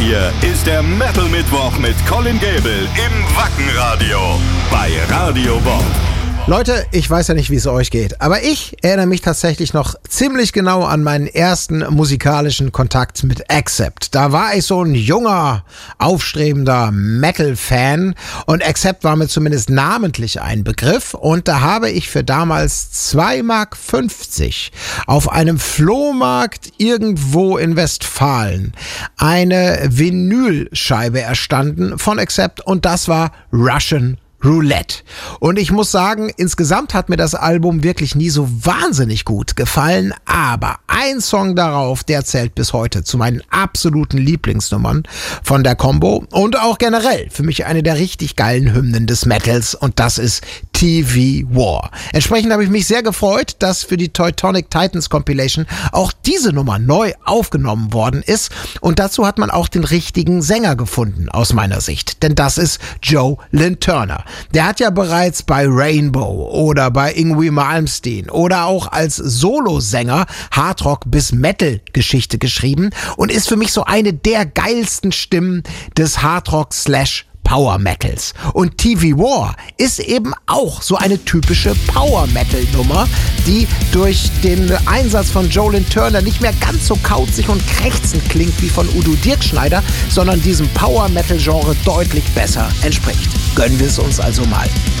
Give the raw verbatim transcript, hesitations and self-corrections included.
hier ist der Metal Mittwoch mit Colin Gable im Wackenradio bei Radio Bob. Leute, ich weiß ja nicht, wie es euch geht, aber ich erinnere mich tatsächlich noch ziemlich genau an meinen ersten musikalischen Kontakt mit Accept. Da war ich so ein junger, aufstrebender Metal-Fan und Accept war mir zumindest namentlich ein Begriff und da habe ich für damals zwei Mark fünfzig auf einem Flohmarkt irgendwo in Westfalen eine Vinylscheibe erstanden von Accept und das war Russian Roulette. Und ich muss sagen, insgesamt hat mir das Album wirklich nie so wahnsinnig gut gefallen, aber ein Song darauf, der zählt bis heute zu meinen absoluten Lieblingsnummern von der Combo und auch generell für mich eine der richtig geilen Hymnen des Metals und das ist T V War. Entsprechend habe ich mich sehr gefreut, dass für die Teutonic Titans Compilation auch diese Nummer neu aufgenommen worden ist und dazu hat man auch den richtigen Sänger gefunden aus meiner Sicht, denn das ist Joe Lynn Turner. Der hat ja bereits bei Rainbow oder bei Yngwie Malmsteen oder auch als Solosänger Hardrock bis Metal Geschichte geschrieben und ist für mich so eine der geilsten Stimmen des Hardrock slash Power Metals. Und T V War ist eben auch so eine typische Power Metal Nummer, die durch den Einsatz von Joe Lynn Turner nicht mehr ganz so kauzig und krächzend klingt wie von Udo Dirkschneider, sondern diesem Power Metal Genre deutlich besser entspricht. Gönnen wir es uns also mal.